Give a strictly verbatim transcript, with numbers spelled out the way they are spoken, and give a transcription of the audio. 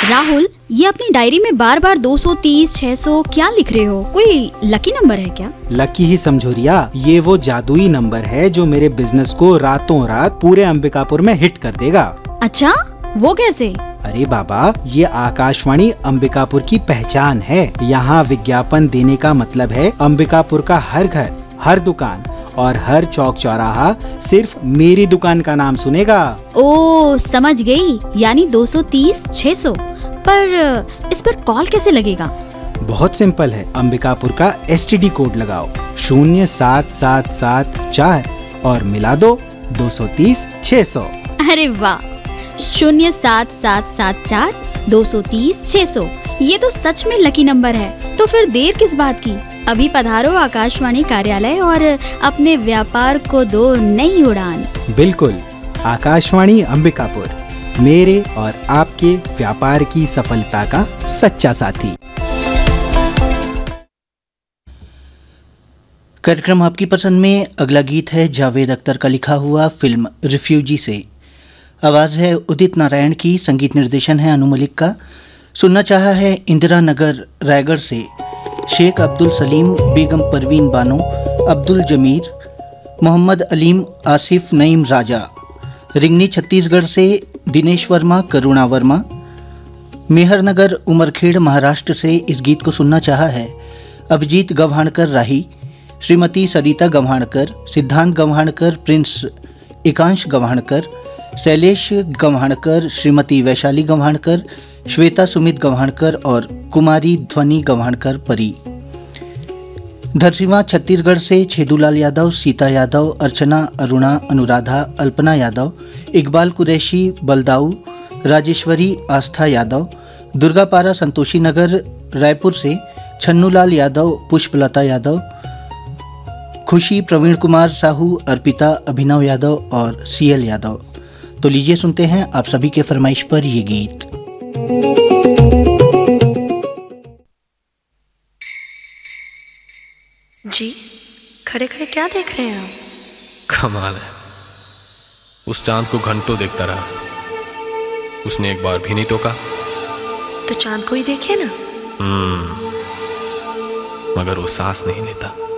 राहुल, ये अपनी डायरी में बार बार दो सौ तीस, छह सौ क्या लिख रहे हो? कोई लकी नंबर है क्या? लकी ही समझो रिया, ये वो जादुई नंबर है जो मेरे बिजनेस को रातों रात पूरे अंबिकापुर में हिट कर देगा। अच्छा, वो कैसे? अरे बाबा, ये आकाशवाणी अंबिकापुर की पहचान है। यहाँ विज्ञापन देने का मतलब है अंबिकापुर का हर घर, हर दुकान और हर चौक चौराहा सिर्फ मेरी दुकान का नाम सुनेगा। ओ, समझ गई। यानी दो सौ तीस, छह सौ। पर इस पर कॉल कैसे लगेगा? बहुत सिंपल है, अंबिकापुर का एस टी डी कोड लगाओ, शून्य सात सात सात चार और मिला दो दो सौ तीस, छह सौ। अरे वाह, शून्य सात सात सात चार, दो सौ तीस, छह सौ। ये तो सच में लकी नंबर है। तो फिर देर किस बात की? अभी पधारो आकाशवाणी कार्यालय और अपने व्यापार को दो नई उड़ान। बिल्कुल, आकाशवाणी अंबिकापुर, मेरे और आपके व्यापार की सफलता का सच्चा साथी। कार्यक्रम आपकी पसंद में अगला गीत है जावेद अख्तर का लिखा हुआ फिल्म रिफ्यूजी से। आवाज़ है उदित नारायण की, संगीत निर्देशन है अनु मलिक का। सुनना चाहा है इंदिरा नगर रायगढ़ से शेख अब्दुल सलीम, बेगम परवीन बानो, अब्दुल जमीर, मोहम्मद अलीम, आसिफ नईम राजा। रिंगनी छत्तीसगढ़ से दिनेश वर्मा, करुणा वर्मा। मेहरनगर उमरखेड़ महाराष्ट्र से इस गीत को सुनना चाहा है अभिजीत गव्हाणकर राही, श्रीमती सरिता गव्हाणकर, सिद्धांत गव्हाणकर, प्रिंस एकांश गव्हाणकर, शैलेश गव्हाणकर, श्रीमती वैशाली गव्हाणकर, श्वेता सुमित गव्हाणकर और कुमारी ध्वनि गव्हाणकर परी। धरसीवां छत्तीसगढ़ से छेदूलाल यादव, सीता यादव, अर्चना, अरुणा, अनुराधा, अल्पना यादव, इकबाल कुरैशी, बलदाऊ, राजेश्वरी, आस्था यादव। दुर्गापारा संतोषी नगर रायपुर से छन्नूलाल यादव, पुष्पलता यादव, खुशी, प्रवीण कुमार साहू, अर्पिता, अभिनव यादव और सीएल यादव। तो लीजिए सुनते हैं आप सभी के फरमाइश पर ये गीत। जी, खड़े खड़े क्या देख रहे हैं आप? कमाल है, उस चांद को घंटों देखता रहा, उसने एक बार भी नहीं टोका। तो चांद को ही देखिए ना। हम्म मगर वो सांस नहीं लेता।